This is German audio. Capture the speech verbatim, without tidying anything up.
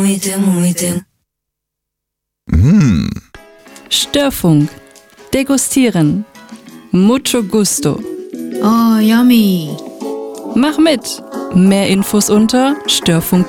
Muito, muito. Mm. Störfunk. Degustieren. Mucho gusto. Oh, yummy. Mach mit. Mehr Infos unter störfunk